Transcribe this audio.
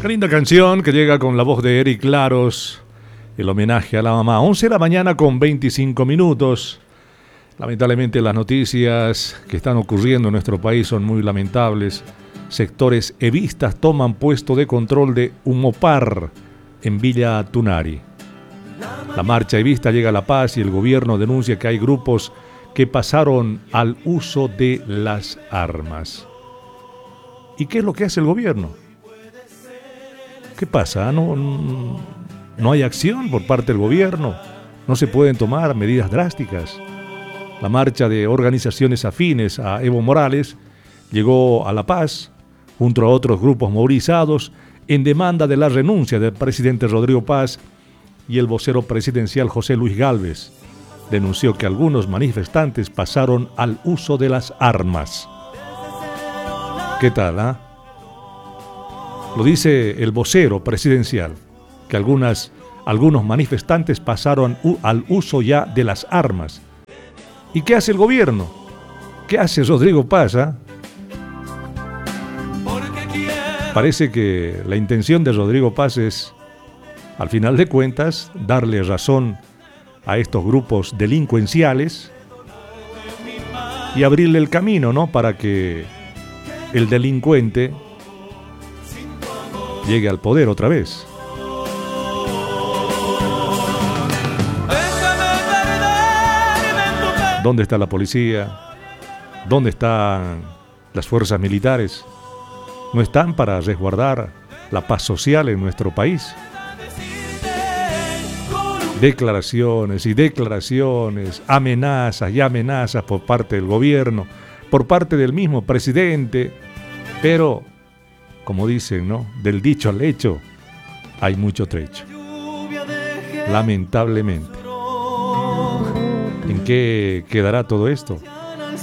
linda canción que llega con la voz de Eric Claros, el homenaje a la mamá. 11 de la mañana con 25 minutos. Lamentablemente las noticias que están ocurriendo en nuestro país son muy lamentables. Sectores evistas toman puesto de control de Humopar en Villa Tunari. La marcha evista llega a La Paz y el gobierno denuncia que hay grupos que pasaron al uso de las armas. ¿Y qué es lo que hace el gobierno? ¿Qué pasa? No hay acción por parte del gobierno. No se pueden tomar medidas drásticas. La marcha de organizaciones afines a Evo Morales llegó a La Paz junto a otros grupos movilizados en demanda de la renuncia del presidente Rodrigo Paz, y el vocero presidencial José Luis Gálvez denunció que algunos manifestantes pasaron al uso de las armas. ¿Qué tal, Lo dice el vocero presidencial, que algunos manifestantes pasaron al uso ya de las armas. ¿Y qué hace el gobierno? ¿Qué hace Rodrigo Paz? Parece que la intención de Rodrigo Paz es, al final de cuentas, darle razón a estos grupos delincuenciales y abrirle el camino, ¿no?, para que el delincuente llegue al poder otra vez. ¿Dónde está la policía? ¿Dónde están las fuerzas militares? No están para resguardar la paz social en nuestro país. Declaraciones y declaraciones, amenazas y amenazas por parte del gobierno, por parte del mismo presidente, pero, como dicen, ¿no?, del dicho al hecho hay mucho trecho. Lamentablemente. ¿En qué quedará todo esto?